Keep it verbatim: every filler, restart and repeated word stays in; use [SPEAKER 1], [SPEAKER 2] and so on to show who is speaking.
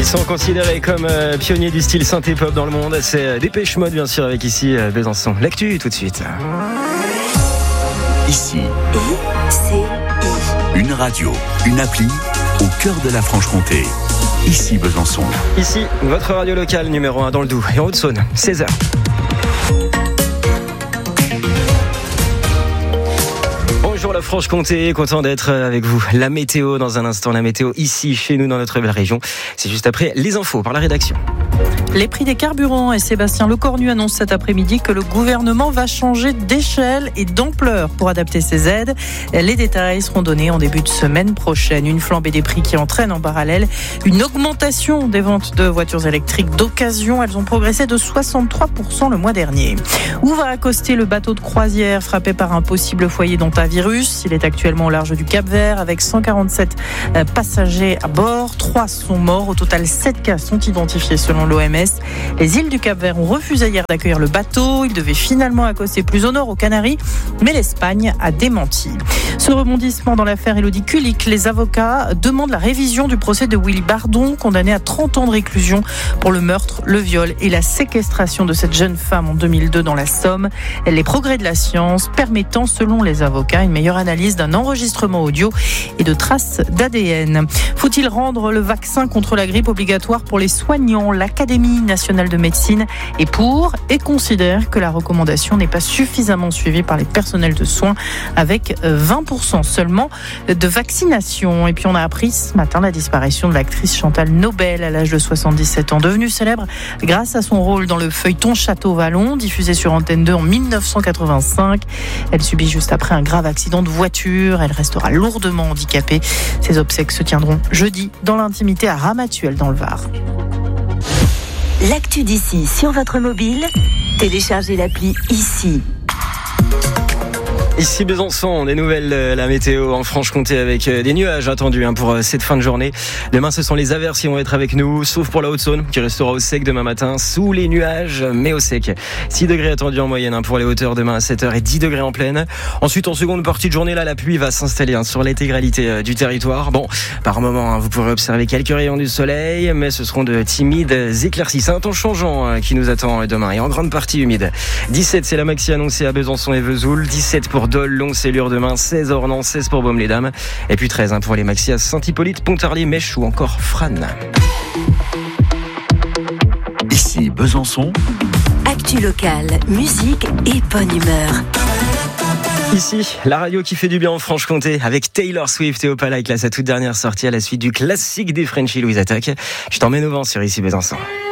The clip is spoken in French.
[SPEAKER 1] Ils sont considérés comme euh, pionniers du style synthé-pop dans le monde. C'est euh, Dépêche Mode, bien sûr, avec ici euh, Besançon. L'actu, tout de suite.
[SPEAKER 2] Ici,
[SPEAKER 3] I C I.
[SPEAKER 2] une radio, une appli au cœur de la Franche-Comté. Ici Besançon.
[SPEAKER 1] Ici, votre radio locale numéro un dans le Doubs et en Haute-Saône, seize heures. Bonjour la Franche-Comté, content d'être avec vous. La météo dans un instant, la météo ici, chez nous, dans notre belle région. C'est juste après les infos par la rédaction.
[SPEAKER 4] Les prix des carburants et Sébastien Lecornu annonce cet après-midi que le gouvernement va changer d'échelle et d'ampleur pour adapter ses aides. Les détails seront donnés en début de semaine prochaine. Une flambée des prix qui entraîne en parallèle une augmentation des ventes de voitures électriques d'occasion. Elles ont progressé de soixante-trois pour cent le mois dernier. Où va accoster le bateau de croisière frappé par un possible foyer d'hantavirus? Il est actuellement au large du Cap-Vert avec cent quarante-sept passagers à bord. Trois sont morts. Au total, sept cas sont identifiés selon l'O M S. Les îles du Cap-Vert ont refusé hier d'accueillir le bateau. Il devait finalement accoster plus au nord, aux Canaries, mais l'Espagne a démenti. Ce rebondissement dans l'affaire Élodie Kulik, les avocats demandent la révision du procès de Willy Bardon, condamné à trente ans de réclusion pour le meurtre, le viol et la séquestration de cette jeune femme en deux mille deux dans la Somme. Les progrès de la science permettant, selon les avocats, une meilleure analyse d'un enregistrement audio et de traces d'A D N. Faut-il rendre le vaccin contre la grippe obligatoire pour les soignants? L'Académie nationale de médecine est pour et considère que la recommandation n'est pas suffisamment suivie par les personnels de soins, avec vingt pour cent seulement de vaccination. Et puis on a appris ce matin la disparition de l'actrice Chantal Nobel à l'âge de soixante-dix-sept ans, devenue célèbre grâce à son rôle dans le feuilleton Château-Vallon, diffusé sur Antenne deux en dix-neuf cent quatre-vingt-cinq. Elle subit juste après un grave accident de voiture. Elle restera lourdement handicapée. Ses obsèques se tiendront jeudi dans l'intimité à Ramatuelle dans le Var.
[SPEAKER 3] L'actu d'ici sur votre mobile, téléchargez l'appli Ici.
[SPEAKER 1] Ici Besançon, des nouvelles, la météo en Franche-Comté avec des nuages attendus hein, pour cette fin de journée. Demain, ce sont les averses qui vont être avec nous, sauf pour la Haute-Saône qui restera au sec demain matin, sous les nuages, mais au sec. six degrés attendus en moyenne hein, pour les hauteurs demain à sept heures et dix degrés en pleine. Ensuite, en seconde partie de journée, là, la pluie va s'installer hein, sur l'intégralité euh, du territoire. Bon, par moment, hein, vous pourrez observer quelques rayons du soleil, mais ce seront de timides éclaircies. C'est un temps changeant hein, qui nous attend demain et en grande partie humide. dix-sept, c'est la maxi annoncée à Besançon et Vesoul. dix-sept pour Dole, Long-Cellure demain, seize Ornans, seize pour Baume-les-Dames. Et puis treize hein, pour les maxi à Saint-Hippolyte, Pontarlier, Mèche ou encore Fran.
[SPEAKER 2] Ici Besançon.
[SPEAKER 3] Actu locale, musique et bonne humeur.
[SPEAKER 1] Ici, la radio qui fait du bien en Franche-Comté avec Taylor Swift et Opala avec là, sa toute dernière sortie à la suite du classique des Frenchies Louise Attaque. Je t'emmène au vent sur Ici Besançon.